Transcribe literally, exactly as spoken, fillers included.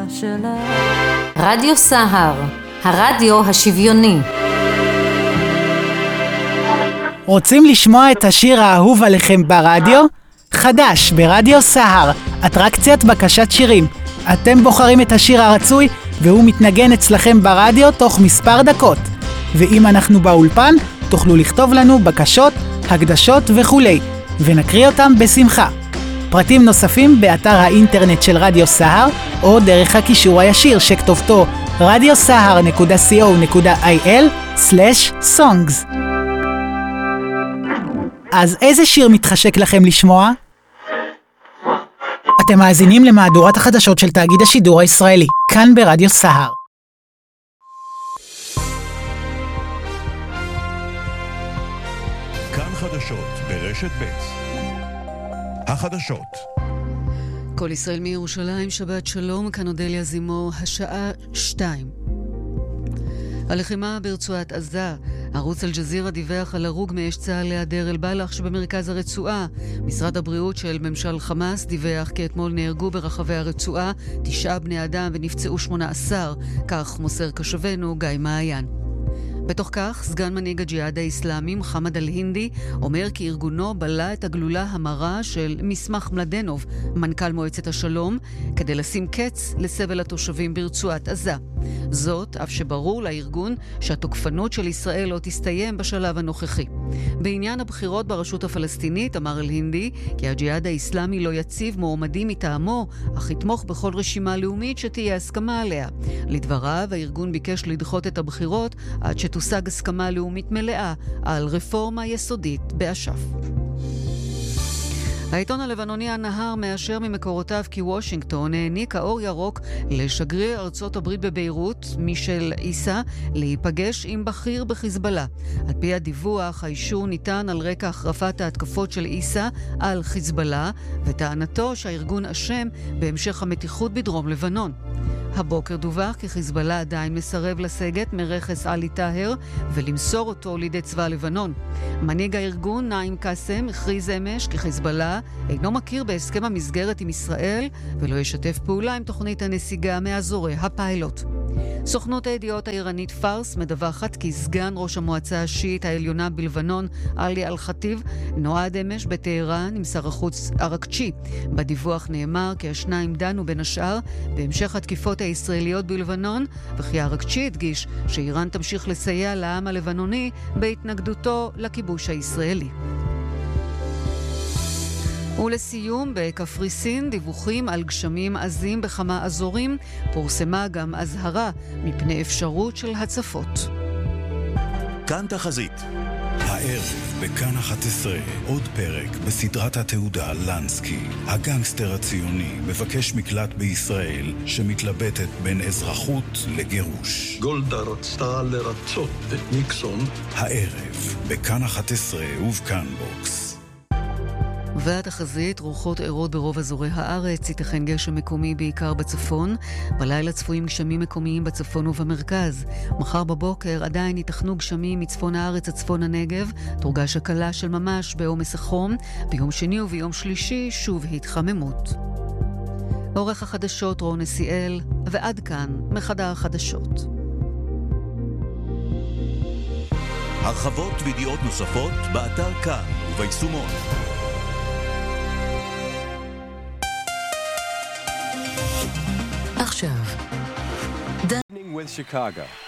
שלה. רדיו סהר, הרדיו השוויוני. רוצים לשמוע את השיר האהוב עליכם ברדיו? חדש ברדיו סהר, אטרקציית בקשת שירים. אתם בוחרים את השיר הרצוי והוא מתנגן אצלכם ברדיו תוך מספר דקות. ואם אנחנו באולפן, תוכלו לכתוב לנו בקשות, הקדשות וכולי, ונקריא אותם בשמחה. פרטים נוספים באתר האינטרנט של רדיו סהר, או דרך הקישור הישיר שכתובתו רדיו סהר נקודה סי או נקודה איי אל סלש סונגס. אז איזה שיר מתחשק לכם לשמוע? אתם מאזינים למהדורת החדשות של תאגיד השידור הישראלי, כאן ברדיו סהר. כאן חדשות ברשת ב'. החדשות. כל ישראל מירושלים, שבת שלום, כאן אודליה זימו, השעה שתיים. הלחימה ברצועת עזה. ערוץ אל-ג'זירה דיווח על הרוג מאש צה"ל ליד אל-בלח שבמרכז הרצועה. משרד הבריאות של ממשל חמאס דיווח כי אתמול נהרגו ברחבי הרצועה תשעה בני אדם ונפצעו שמונה עשר, כך מוסר קשבנו גיא מעיין. בתוך כך, סגן מנהיג הג'יהאד האסלאמי מוחמד אל-הינדי אומר כי ארגונו בלה את הגלולה המרה של מסמך מלדנוב, מנכ"ל מועצת השלום, כדי לשים קץ לסבל התושבים ברצועת עזה. זאת אף שברור לארגון שהתוקפנות של ישראל לא תסתיים בשלב הנוכחי. בעניין הבחירות ברשות הפלסטינית אמר אל-הינדי כי הג'יהאד האסלאמי לא יציב מועמדים מטעמו, אך יתמוך בכל רשימה לאומית שתהיה הסכמה עליה. לדבריו, הארגון ביקש לדחות את הבחירות עד שתושג הסכמה לאומית מלאה על רפורמה יסודית באש"ף. העיתון הלבנוני הנהר מאשר ממקורותיו כי וושינגטון העניקה אור ירוק לשגריר ארצות הברית בביירות, מישל עיסא, להיפגש עם בכיר בחיזבאללה. על פי הדיווח, האישור ניתן על רקע החרפת ההתקפות של עיסא על חיזבאללה וטענתו שהארגון אשם בהמשך המתיחות בדרום לבנון. הבוקר דווח כי חיזבאללה עדיין מסרב לסגת מרכס עלי טאהר ולמסור אותו לידי צבא לבנון. מנהיג הארגון נעים קאסם הכריז אמש כי חיזבאללה אינו מכיר בהסכם המסגרת עם ישראל ולא ישתף פעולה עם תוכנית הנסיגה מאזורי הפיילוט. סוכנות הידיעות האיראנית פארס מדווחת כי סגן ראש המועצה השיעית העליונה בלבנון, עלי אל-חטיב, נועד אמש בטהרן עם שר החוץ ארקצ'י. בדיווח נאמר כי השניים דנו בין השאר בהמשך התקיפות הישראליות בלבנון, וכי ארקצ'י הדגיש שאיראן תמשיך לסייע לעם הלבנוני בהתנגדותו לכיבוש הישראלי. ולסיום, בקפריסין דיווחים על גשמים עזים בכמה אזורים, פורסמה גם אזהרה מפני אפשרות של הצפות. כאן תחזית. הערב בכאן אחת עשרה עוד פרק בסדרת התעודה לנסקי. הגנגסטר הציוני מבקש מקלט בישראל שמתלבטת בין אזרחות לגירוש. גולדה רצתה לרצות את ניקסון. הערב בכאן אחת עשרה ובכאן בוקס. והתחזית, רוחות ערות ברוב אזורי הארץ, ייתכן גשם מקומי בעיקר בצפון. בלילה צפויים גשמים מקומיים בצפון ובמרכז. מחר בבוקר עדיין ייתכנו גשמים מצפון הארץ הצפון הנגב, תורגש הקלה של ממש בעומס החום. ביום שני וביום שלישי שוב התחממות. עורך החדשות רון נסיאל, ועד כאן מחדר החדשות. הרחבות וידיעות נוספות באתר כאן וביישומון. עכשיו with Chicago.